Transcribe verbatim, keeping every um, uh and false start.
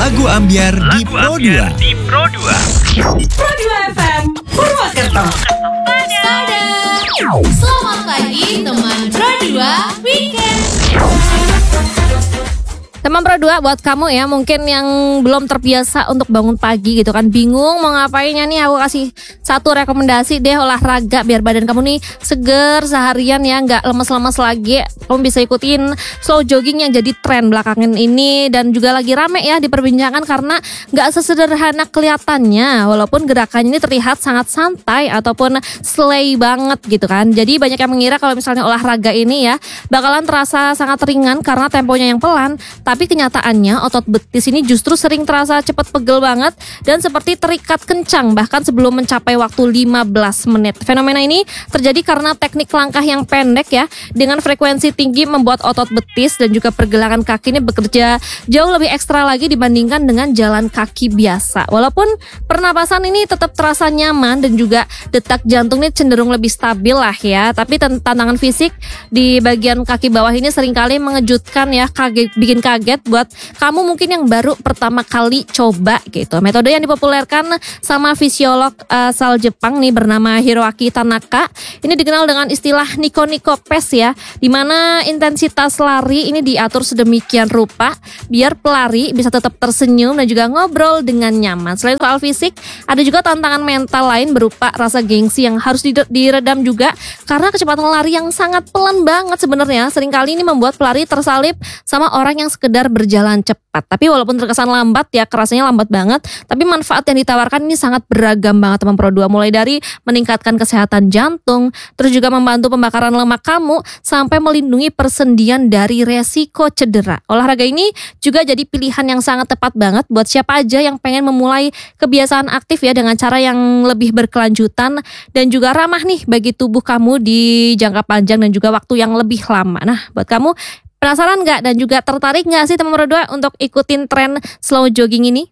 Lagu Ambyar di Pro dua. Di Pro dua. Pro dua F M Purwokerto. Selamat pagi teman Pro dua Weekend. Teman Pro dua, buat kamu ya mungkin yang belum terbiasa untuk bangun pagi gitu kan, bingung mau ngapainnya nih, aku kasih satu rekomendasi deh olahraga biar badan kamu nih seger seharian ya, nggak lemes-lemes lagi. Kamu bisa ikutin slow jogging yang jadi tren belakangan ini dan juga lagi rame ya diperbincangkan karena nggak sesederhana kelihatannya, walaupun gerakannya ini terlihat sangat santai ataupun slay banget gitu kan. Jadi banyak yang mengira kalau misalnya olahraga ini ya bakalan terasa sangat ringan karena temponya yang pelan. Tapi kenyataannya otot betis ini justru sering terasa cepat pegel banget dan seperti terikat kencang bahkan sebelum mencapai waktu lima belas menit. Fenomena ini terjadi karena teknik langkah yang pendek ya dengan frekuensi tinggi membuat otot betis dan juga pergelangan kaki ini bekerja jauh lebih ekstra lagi dibandingkan dengan jalan kaki biasa. Walaupun pernapasan ini tetap terasa nyaman dan juga detak jantungnya cenderung lebih stabil lah ya. Tapi tantangan fisik di bagian kaki bawah ini seringkali mengejutkan ya, kaget, bikin kaget buat kamu mungkin yang baru pertama kali coba gitu. Metode yang dipopulerkan sama fisiolog asal Jepang nih bernama Hiroaki Tanaka. Ini dikenal dengan istilah Niko Niko Pace ya, di mana intensitas lari ini diatur sedemikian rupa biar pelari bisa tetap tersenyum dan juga ngobrol dengan nyaman. Selain soal fisik, ada juga tantangan mental lain berupa rasa gengsi yang harus diredam juga karena kecepatan lari yang sangat pelan banget sebenarnya seringkali ini membuat pelari tersalip sama orang yang sekedar berjalan cepat. Tapi walaupun terkesan lambat ya, kerasanya lambat banget, tapi manfaat yang ditawarkan ini sangat beragam banget teman Pro dua, mulai dari meningkatkan kesehatan jantung, terus juga membantu pembakaran lemak kamu sampai melindungi persendian dari resiko cedera. Olahraga ini juga jadi pilihan yang sangat tepat banget buat siapa aja yang pengen memulai kebiasaan aktif ya dengan cara yang lebih berkelanjutan dan juga ramah nih bagi tubuh kamu di jangka panjang dan juga waktu yang lebih lama. Nah, buat kamu penasaran nggak dan juga tertarik nggak sih teman Pro dua untuk ikutin tren slow jogging ini?